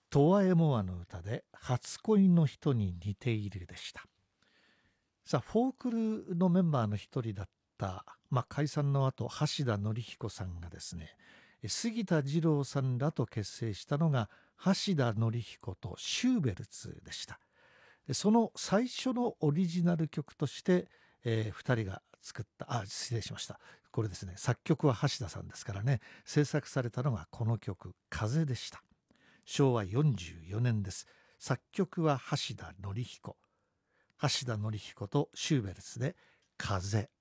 トワエモアの歌で初恋の人に似ているでした。さあ、フォークルのメンバーの一人だった、解散の後、橋田紀彦さんがですね、杉田二郎さんらと結成したのが橋田紀彦とシューベルツでした。その最初のオリジナル曲として、2人が作った、失礼しました。これですね、作曲は橋田さんですからね、制作されたのがこの曲、風でした。昭和44年です。作曲は橋田紀彦。橋田紀彦とシューベルツで風。